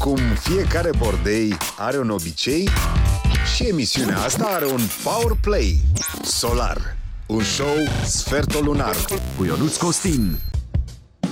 Cum fiecare bordei are un obicei, și emisiunea asta are un Power Play Solar. Un show sfertolunar cu Ionuț Costin